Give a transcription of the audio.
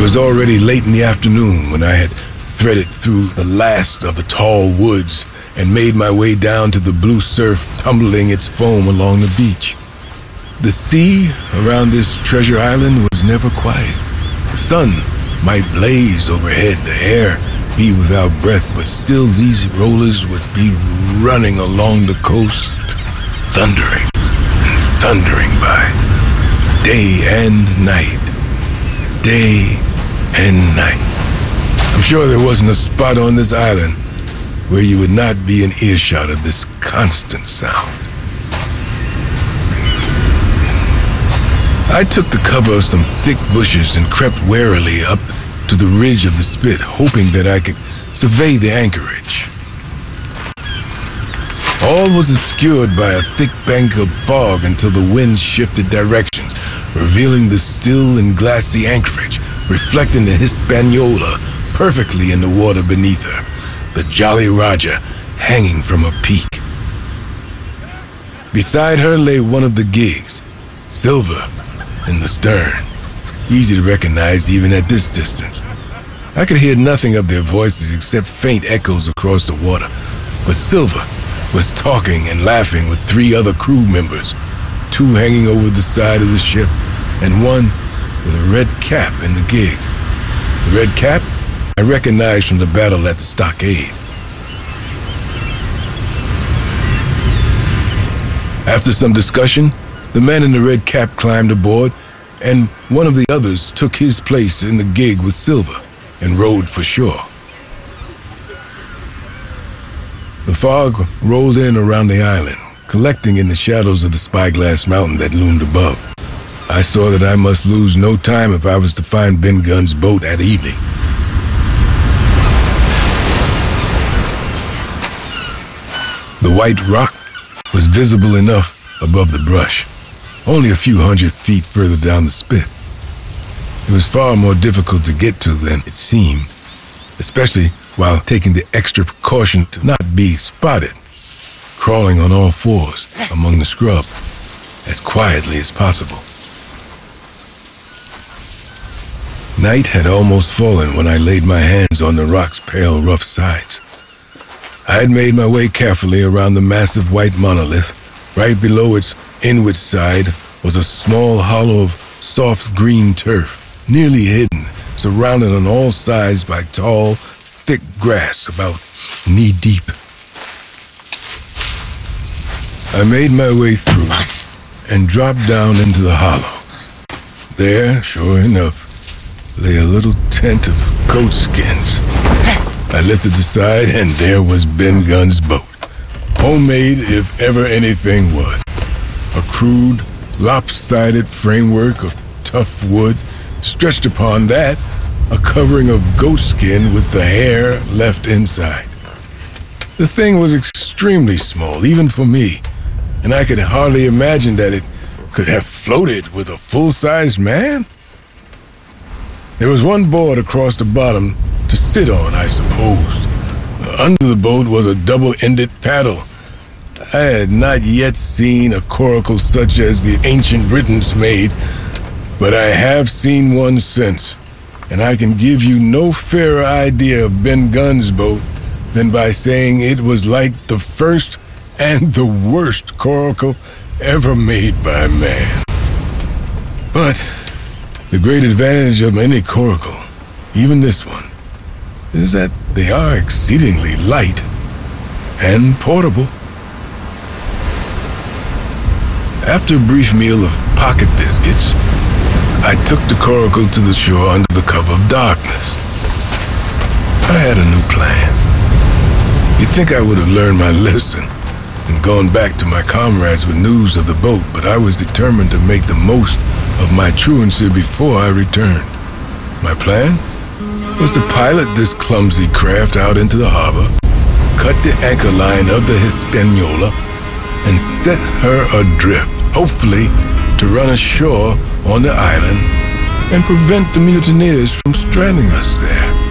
was already late in the afternoon when I had threaded through the last of the tall woods and made my way down to the blue surf tumbling its foam along the beach. The sea around this treasure island was never quiet. The sun might blaze overhead, the air be without breath, but still these rollers would be running along the coast, thundering and thundering by, day and night, day and night. I'm sure there wasn't a spot on this island where you would not be in earshot of this constant sound. I took the cover of some thick bushes and crept warily up to the ridge of the spit, hoping that I could survey the anchorage. All was obscured by a thick bank of fog until the wind shifted directions, revealing the still and glassy anchorage, reflecting the Hispaniola perfectly in the water beneath her, the Jolly Roger hanging from a peak. Beside her lay one of the gigs, Silver in the stern, easy to recognize even at this distance. I could hear nothing of their voices except faint echoes across the water, but Silver was talking and laughing with 3 other crew members, 2 hanging over the side of the ship and one with a red cap in the gig. The red cap I recognized from the battle at the stockade. After some discussion, the man in the red cap climbed aboard, and one of the others took his place in the gig with Silver and rowed for shore. The fog rolled in around the island, collecting in the shadows of the Spyglass Mountain that loomed above. I saw that I must lose no time if I was to find Ben Gunn's boat that evening. The white rock was visible enough above the brush, only a few hundred feet further down the spit. It was far more difficult to get to than it seemed, especially while taking the extra precaution to not be spotted, crawling on all 4s among the scrub as quietly as possible. Night had almost fallen when I laid my hands on the rock's pale, rough sides. I had made my way carefully around the massive white monolith. Right below its inward side was a small hollow of soft green turf, nearly hidden, surrounded on all sides by tall, thick grass about knee-deep. I made my way through and dropped down into the hollow. There, sure enough, lay a little tent of goat skins. I lifted the side, and there was Ben Gunn's boat. Homemade, if ever anything was. A crude, lopsided framework of tough wood, stretched upon that a covering of goat skin with the hair left inside. The thing was extremely small, even for me, and I could hardly imagine that it could have floated with a full-sized man. There was one board across the bottom to sit on, I supposed. Under the boat was a double-ended paddle. I had not yet seen a coracle such as the ancient Britons made, but I have seen one since, and I can give you no fairer idea of Ben Gunn's boat than by saying it was like the first and the worst coracle ever made by man. But the great advantage of any coracle, even this one, is that they are exceedingly light and portable. After a brief meal of pocket biscuits, I took the coracle to the shore under the cover of darkness. I had a new plan. You'd think I would have learned my lesson and gone back to my comrades with news of the boat, but I was determined to make the most of my truancy before I returned. My plan was to pilot this clumsy craft out into the harbor, cut the anchor line of the Hispaniola, and set her adrift, hopefully to run ashore on the island and prevent the mutineers from stranding us there.